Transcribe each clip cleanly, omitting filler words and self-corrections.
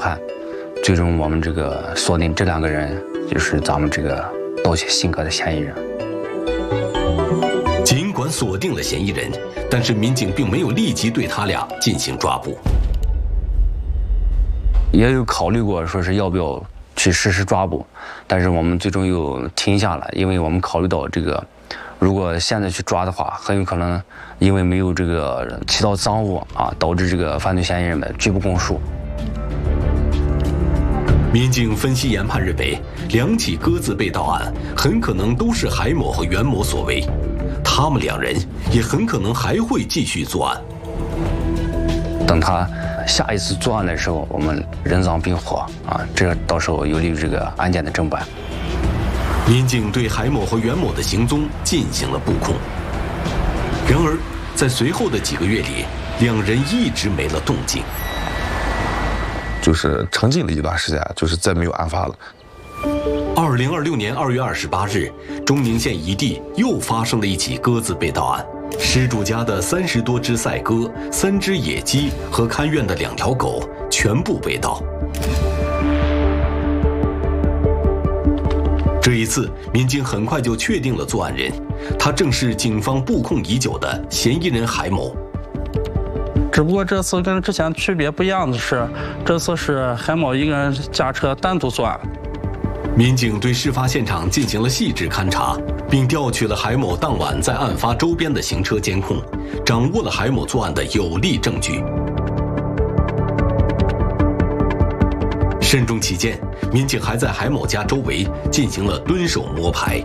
看，最终我们这个锁定这2个人就是咱们这个盗窃辛格的嫌疑人。 尽管锁定了嫌疑人，但是民警并没有立即对他俩进行抓捕。 也有考虑过说是要不要去实施抓捕，但是我们最终又停下了，因为我们考虑到这个，如果现在去抓的话，很有可能因为没有这个提到赃物啊，导致这个犯罪嫌疑人们拒不供述。 民警分析研判认为，2起鸽子被盗案很可能都是海某和袁某所为，他们2人也很可能还会继续作案。 等他下一次作案的时候，我们人赃并获啊，这到时候有利于这个案件的侦办。 民警对海某和袁某的行踪进行了布控，然而在随后的几个月里，2人一直没了动静。 就是沉寂了一段时间，就是再没有案发了。 2026年2月28日，中宁县一地又发生了一起鸽子被盗案。失主家的30多只赛鸽、3只野鸡和看院的2条狗全部被盗。这一次，民警很快就确定了作案人，他正是警方布控已久的嫌疑人海某。 只不过这次跟之前区别不一样的是，这次是海某一个人驾车单独作案。 民警对事发现场进行了细致勘查，并调取了海某当晚在案发周边的行车监控，掌握了海某作案的有力证据。慎重起见，民警还在海某家周围进行了蹲守摸排。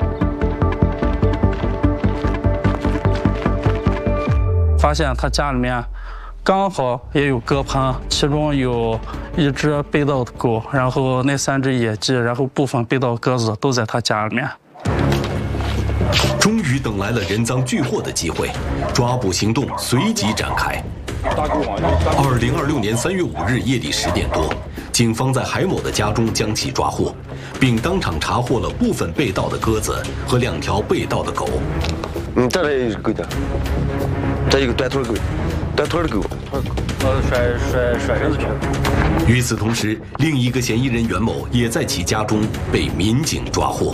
发现他家里面刚好也有鸽棚，其中有1只被盗的狗，然后那3只野鸡，然后部分被盗鸽子都在他家里面。 终于等来了人赃俱获的机会，抓捕行动随即展开。2026年3月5日夜里10点多，警方在海某的家中将其抓获，并当场查获了部分被盗的鸽子和2条被盗的狗。 这里有狗的，这有个短腿狗，短腿的狗，甩身子去。 与此同时，另一个嫌疑人袁某也在其家中被民警抓获。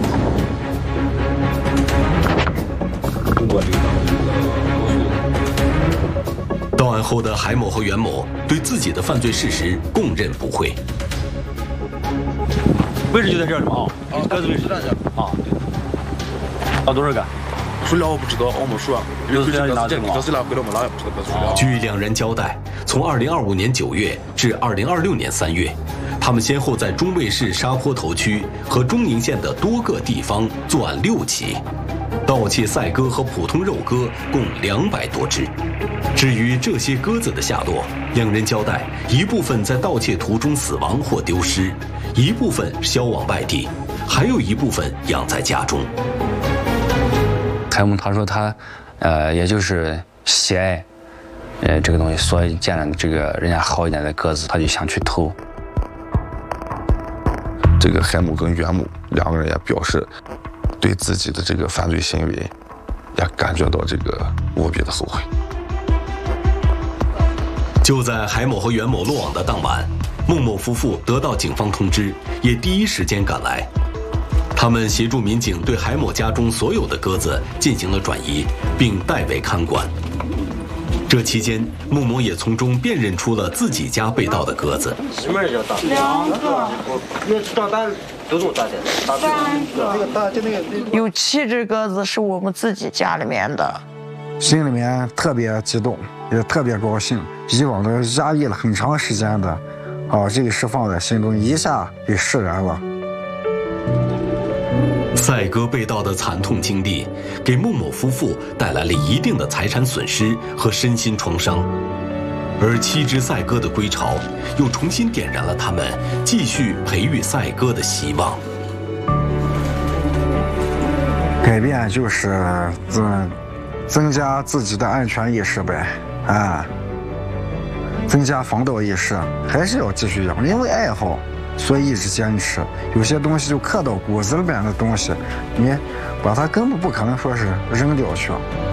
到案后的海某和袁某对自己的犯罪事实供认不讳。 位置就在这里啊，鸽子位置啊。盗多少个？ 数量我不知道，我没数啊。鸽子拿回来我们哪也不知道鸽子数量。 据2人交代，从2025年9月至2026年3月，他们先后在中卫市沙坡头区和中宁县的多个地方作案6起，盗窃赛鸽和普通肉鸽共200多只。至于这些鸽子的下落，2人交代，一部分在盗窃途中死亡或丢失，一部分销往外地，还有一部分养在家中。 海某他说他，也就是喜爱，这个东西，所以见了这个人家好一点的鸽子，他就想去偷。 这个海某跟袁某2个人也表示，对自己的这个犯罪行为，也感觉到这个无比的后悔。 就在海某和袁某落网的当晚，孟某夫妇得到警方通知，也第一时间赶来。他们协助民警对海某家中所有的鸽子进行了转移，并代为看管。这期间，孟某也从中辨认出了自己家被盗的鸽子。 什么人叫大？2个。那长大都这么大的？3个。 有7只鸽子是我们自己家里面的， 心里面特别激动，也特别高兴。以往的压抑了很长时间的，这个释放在心中，一下给释然了。 赛鸽被盗的惨痛经历，给孟某夫妇带来了一定的财产损失和身心创伤，而7只赛鸽的归巢，又重新点燃了他们继续培育赛鸽的希望。 改变就是增加自己的安全意识呗，增加防盗意识，还是要继续养，因为爱好。所以一直坚持，有些东西就刻到骨子里面的东西，你把它根本不可能说是扔掉去。